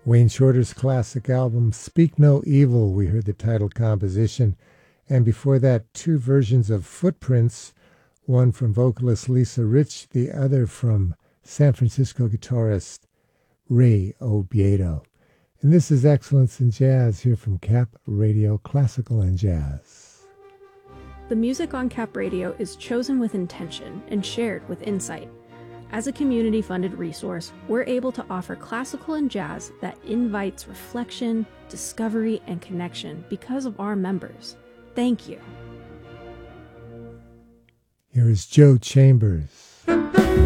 Wayne Shorter's classic album, Speak No Evil, we heard the title composition. And before that, two versions of Footprints, one from vocalist Lisa Rich, the other from San Francisco guitarist Ray Obiedo. And this is Excellence in Jazz here from Cap Radio Classical and Jazz. The music on Cap Radio is chosen with intention and shared with insight. As a community-funded resource, we're able to offer classical and jazz that invites reflection, discovery, and connection because of our members. Thank you. Here is Joe Chambers.